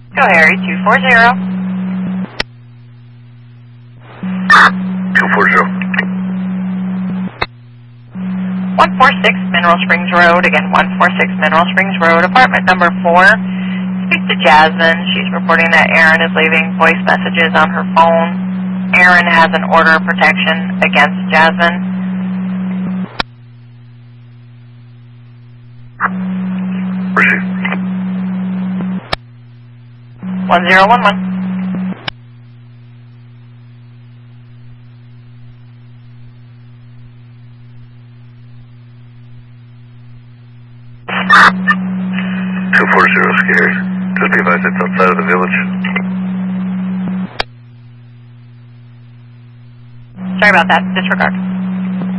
Go Harry, 240. 240. 146 Mineral Springs Road. Again, 146 Mineral Springs Road, apartment number 4. Speak to Jasmine. She's reporting that Aaron is leaving voice messages on her phone. Aaron has an order of protection against Jasmine. Proceed. 1011. Scary. Just be advised it's outside of the village. Sorry about that. Disregard.